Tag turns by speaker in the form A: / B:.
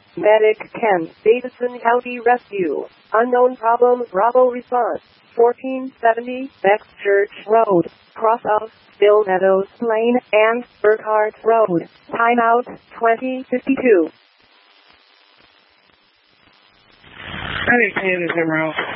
A: Medic 10, Davidson County Rescue. Unknown problem, Bravo response. 1470 Bex Church Road, cross of Still Meadows Lane and Burkhardt Road. Timeout 2052.
B: Medic 10 is en route.